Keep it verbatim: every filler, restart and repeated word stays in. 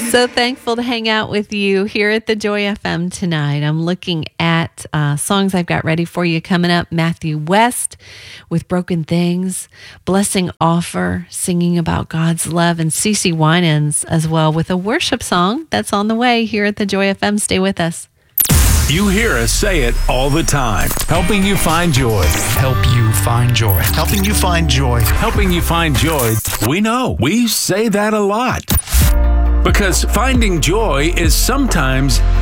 So thankful to hang out with you here at the Joy F M tonight. I'm looking at uh, songs I've got ready for you coming up. Matthew West with Broken Things, Blessing Offer, singing about God's love, and CeCe Winans as well with a worship song that's on the way here at the Joy F M. Stay with us. You hear us say it all the time. Helping you find joy. Help you find joy. Helping you find joy. Helping you find joy. We know. We say that a lot. Because finding joy is sometimes